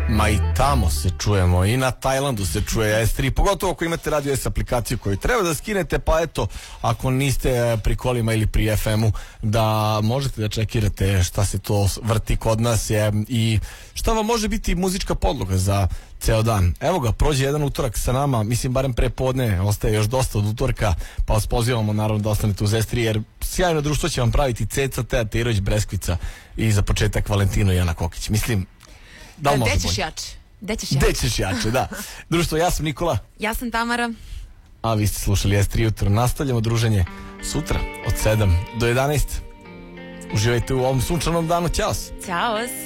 Ma i tamo se čujemo, i na Tajlandu se čuje S3, pogotovo ako imate Radio S aplikaciju koju treba da skinete, pa eto, ako niste pri kolima ili pri FM-u, da možete da čekirate šta se to vrti kod nas je i šta vam može biti muzička podloga za ceo dan. Evo ga, prođe jedan utorak sa nama, mislim barem pre podne, ostaje još dosta od utorka, pa vas pozivamo naravno da ostanete uz S3, jer sjajno društvo će vam praviti Ceca, Teja Tirović, Breskvica i za početak Valentino i Ana Kokić. Mislim, da li može bolje? Gde ćeš jače, da. Društvo, ja sam Nikola. Ja sam Tamara. A vi ste slušali S3 jutro. Nastavljamo druženje sutra od 7 do 11. Uživajte u ovom sunčanom danu. Ćao. Ćao.